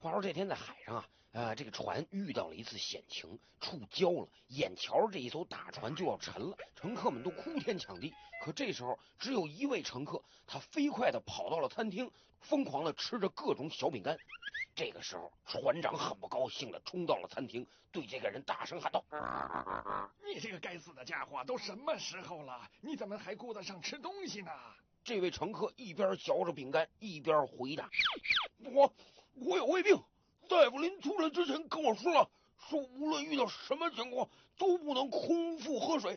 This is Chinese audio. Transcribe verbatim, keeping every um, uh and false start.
话说这天在海上啊，呃，这个船遇到了一次险情，触礁了。眼瞧这一艘大船就要沉了，乘客们都哭天抢地。可这时候只有一位乘客，他飞快地跑到了餐厅，疯狂地吃着各种小饼干。这个时候，船长很不高兴地冲到了餐厅，对这个人大声喊道：“ 你这个该死的家伙，都什么时候了，你怎么还顾得上吃东西呢？” 这位乘客一边嚼着饼干，一边回答：“我我有胃病，大夫临出来之前跟我说了，说无论遇到什么情况都不能空腹喝水，